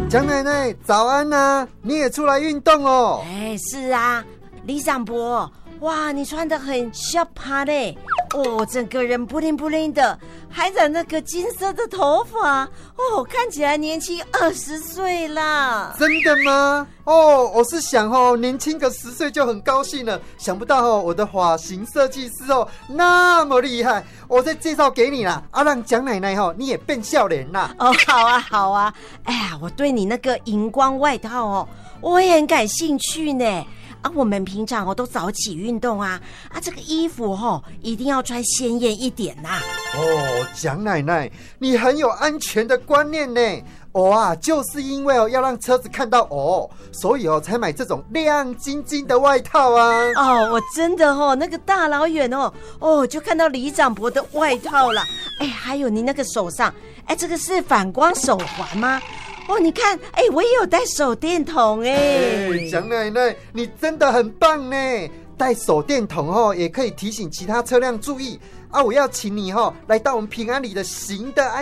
蒋奶奶早安啊，你也出来运动哦。 哎，是啊，李长伯，哇，你穿得很小趴嘞，哦，整个人不灵不灵的，还染那个金色的头发，哦，看起来年轻20岁啦。 真的吗？哦，我是想年轻个10岁就很高兴了，想不到我的发型设计师那么厉害，我再介绍给你啦，让蒋奶奶你也变笑脸啦。 哦，好啊好啊，哎呀，我对你那个荧光外套我也很感兴趣呢。我们平常都早起运动啊，这个衣服一定要穿鲜艳一点呐。 蒋奶奶，你很有安全的观念呢。我就是因为要让车子看到所以才买这种亮晶晶的外套啊。 我真的那个大老远就看到李长伯的外套了。哎，还有你那个手上，这个是反光手环吗？你看，我也有带手电筒蒋奶奶，你真的很棒呢！带手电筒也可以提醒其他车辆注意我要请你来到我们平安里的行的